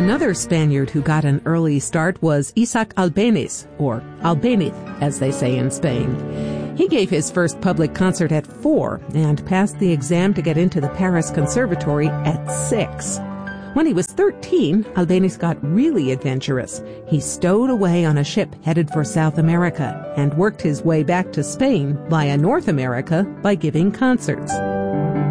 Another Spaniard who got an early start was Isaac Albéniz, or Albéniz, as they say in Spain. He gave his first public concert at 4 and passed the exam to get into the Paris Conservatory at 6. When he was 13, Albéniz got really adventurous. He stowed away on a ship headed for South America and worked his way back to Spain via North America by giving concerts.